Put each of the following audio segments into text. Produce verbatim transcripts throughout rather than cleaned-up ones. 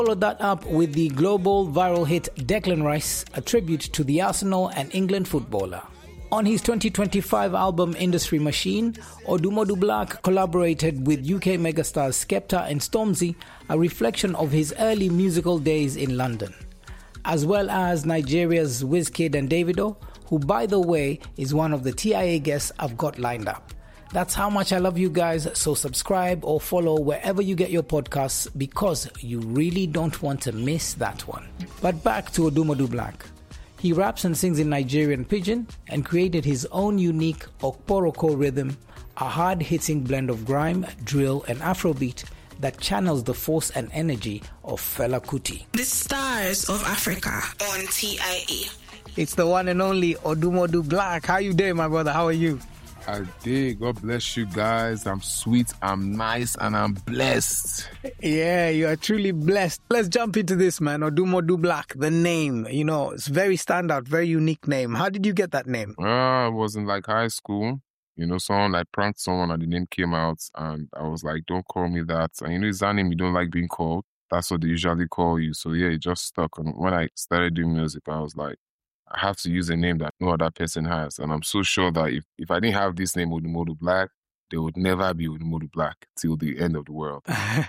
Followed that up with the global viral hit Declan Rice, a tribute to the Arsenal and England footballer. On his twenty twenty-five album Industry Machine, Odumodu Black collaborated with U K megastars Skepta and Stormzy, a reflection of his early musical days in London, as well as Nigeria's Wizkid and Davido, who, by the way, is one of the T I A guests I've got lined up. That's how much I love you guys, so subscribe or follow wherever you get your podcasts because you really don't want to miss that one. But back to Odumodu Black. He raps and sings in Nigerian Pidgin and created his own unique Okporoko rhythm, a hard-hitting blend of grime, drill and Afrobeat that channels the force and energy of Fela Kuti. The Stars of Africa on T I A. It's the one and only Odumodu Black. How you doing, my brother? How are you? I did. God bless you guys. I'm sweet, I'm nice, and I'm blessed. Yeah, you are truly blessed. Let's jump into this, man. Odumodu Black, the name, you know, it's very standout, very unique name. How did you get that name? Uh, it was in like high school. You know, someone like pranked someone and the name came out and I was like, don't call me that. And you know, it's that name you don't like being called. That's what they usually call you. So yeah, it just stuck. And when I started doing music, I was like, I have to use a name that no other person has. And I'm so sure that if, if I didn't have this name, Odumodu Black, there would never be Odumodu Black till the end of the world.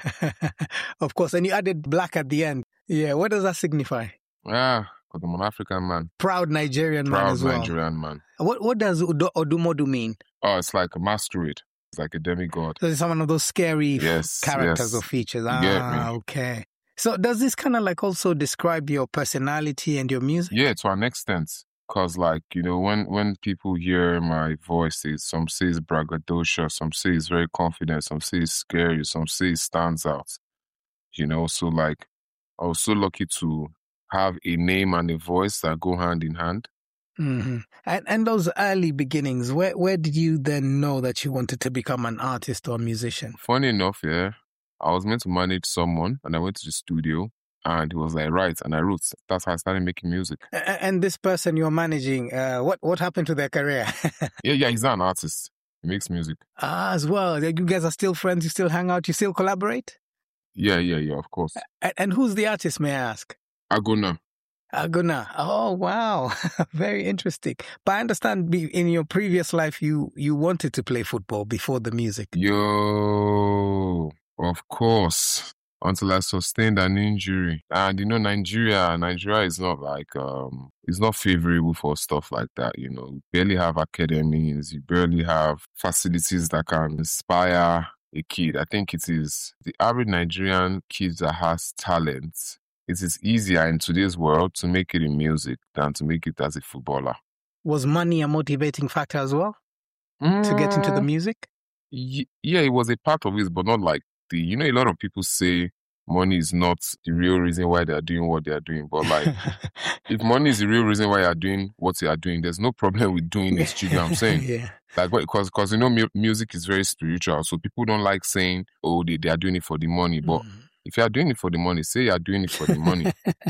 Of course. And you added black at the end. Yeah. What does that signify? Yeah, because I'm an African man. Proud Nigerian Proud man as well. Proud Nigerian man. What What does Odu- Odumodu mean? Oh, it's like a masquerade. It's like a demigod. So it's one of those scary yes, characters yes. or features. You Ah, get me. Okay. So does this kind of like also describe your personality and your music? Yeah, to an extent. Because like, you know, when, when people hear my voice, it's, some say it's braggadocious, some say it's very confident, some say it's scary, some say it stands out. You know, so like, I was so lucky to have a name and a voice that go hand in hand. Mm-hmm. And and those early beginnings, where where did you then know that you wanted to become an artist or a musician? Funny enough, yeah, I was meant to manage someone and I went to the studio and he was like, right, and I wrote. That's how I started making music. A- And this person you're managing, uh, what what happened to their career? yeah, yeah, he's not an artist. He makes music. Ah, as well. You guys are still friends, you still hang out, you still collaborate? Yeah, yeah, yeah, of course. And, and who's the artist, may I ask? Agona. Agona. Oh, wow. Very interesting. But I understand be- in your previous life, you, you wanted to play football before the music. Yo, of course. Until I sustained an injury. And you know, Nigeria, Nigeria is not like, um, it's not favorable for stuff like that, you know. You barely have academies, you barely have facilities that can inspire a kid. I think it is the average Nigerian kid that has talent. It is easier in today's world to make it in music than to make it as a footballer. Was money a motivating factor as well Mm, to get into the music? y- yeah, it was a part of it, but not like the, you know, a lot of people say money is not the real reason why they are doing what they are doing. But like, if money is the real reason why you are doing what you are doing, there's no problem with doing it. You know what I'm saying? Yeah. Like, because because you know, mu- music is very spiritual, so people don't like saying, "Oh, they, they are doing it for the money." But Mm. if you are doing it for the money, say you are doing it for the money.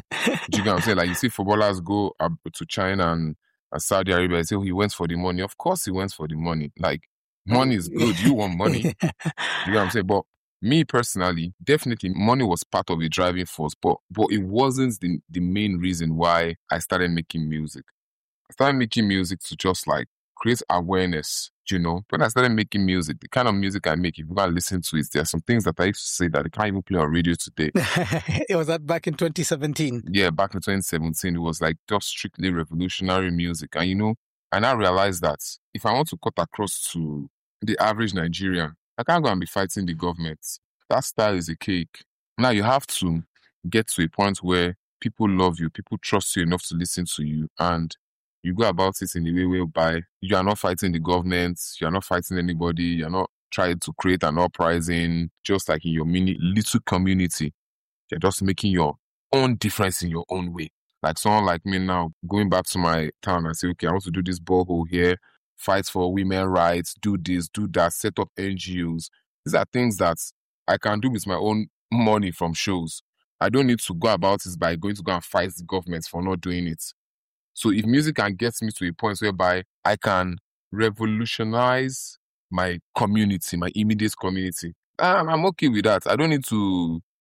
Do you know what I'm saying? Like, you see footballers go up to China and, and Saudi Arabia and say, "Oh, he went for the money." Of course, he went for the money. Like, money is good. You want money. Do you know what I'm saying? But me personally, definitely money was part of the driving force, but but it wasn't the, the main reason why I started making music. I started making music to just like create awareness, you know. When I started making music, the kind of music I make, if you gotta listen to it, there are some things that I used to say that I can't even play on radio today. It was that back in twenty seventeen. Yeah, back in twenty seventeen, it was like just strictly revolutionary music. And you know, and I realized that if I want to cut across to the average Nigerian, I can't go and be fighting the government. That style is a cake. Now you have to get to a point where people love you, people trust you enough to listen to you, and you go about it in a way whereby you are not fighting the government, you are not fighting anybody, you are not trying to create an uprising, just like in your mini little community. You're just making your own difference in your own way. Like someone like me now, going back to my town and say, okay, I want to do this borehole here, fight for women's rights, do this, do that, set up N G Os. These are things that I can do with my own money from shows. I don't need to go about it by going to go and fight the government for not doing it. So if music can get me to a point whereby I can revolutionize my community, my immediate community, I'm, I'm okay with that. I don't need to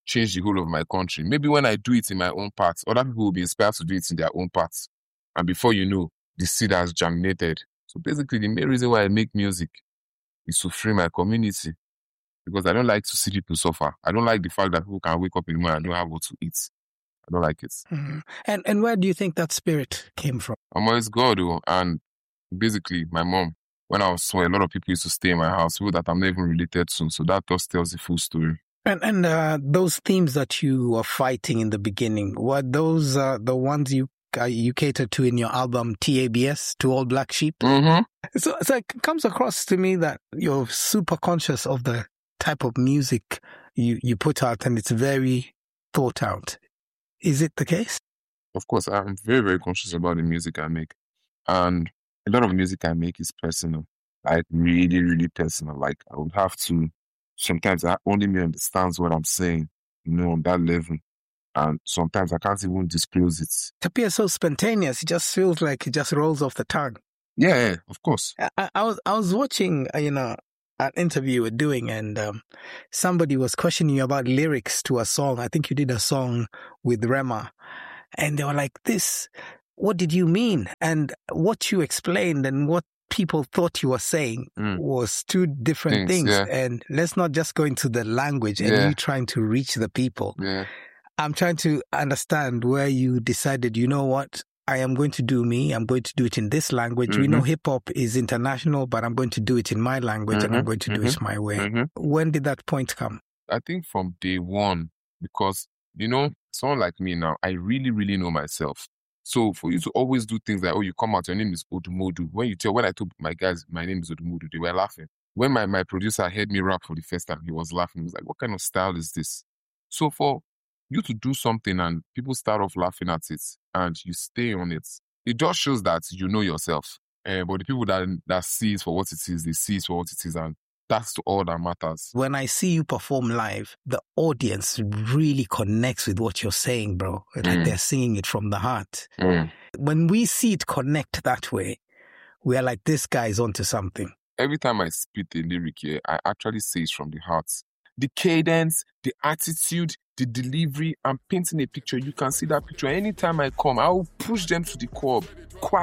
change the whole of my country. Maybe when I do it in my own part, other people will be inspired to do it in their own parts. And before you know, the seed has germinated. So basically, the main reason why I make music is to free my community. Because I don't like to see people suffer. I don't like the fact that people can wake up in the morning and don't have what to eat. I don't like it. Mm-hmm. And and where do you think that spirit came from? I'm always God, oh, and basically my mom. When I was small, a lot of people used to stay in my house, people that I'm not even related to. So that just tells the full story. And and uh, those themes that you were fighting in the beginning, were those uh, the ones you uh, you catered to in your album T A B S, To All Black Sheep? Mm-hmm. So, so it comes across to me that you're super conscious of the type of music you, you put out, and it's very thought out. Is it the case? Of course, I'm very, very conscious about the music I make. And a lot of music I make is personal, like really, really personal. Like I would have to, sometimes I, only me understands what I'm saying, you know, on that level. And sometimes I can't even disclose it. It appears so spontaneous. It just feels like it just rolls off the tongue. Yeah, yeah, of course. I, I was I was watching, uh, you know, an interview you were doing, and um, somebody was questioning you about lyrics to a song. I think you did a song with Rema, and they were like, "This, what did you mean?" And what you explained and what people thought you were saying mm. was two different things. things. Yeah. And let's not just go into the language and yeah. you trying to reach the people. Yeah. I'm trying to understand where you decided, you know what, I am going to do me. I'm going to do it in this language. Mm-hmm. We know hip hop is international, but I'm going to do it in my language mm-hmm. and I'm going to mm-hmm. do it my way. Mm-hmm. When did that point come? I think from day one, because, you know, someone like me now, I really, really know myself. So for you to always do things like, oh, you come out, your name is Odumodu. When you tell, when I told my guys, my name is Odumodu, they were laughing. When my, my producer heard me rap for the first time, he was laughing. He was like, what kind of style is this? So for you to do something and people start off laughing at it and you stay on it, it just shows that you know yourself. Uh, but the people that, that see it for what it is, they see it for what it is, and that's all that matters. When I see you perform live, the audience really connects with what you're saying, bro. Like mm. they're singing it from the heart. Mm. When we see it connect that way, we are like, this guy's onto something. Every time I spit a lyric here, I actually say it from the heart. The cadence, the attitude, the delivery, I'm painting a picture. You can see that picture. Anytime I come, I will push them to the curb.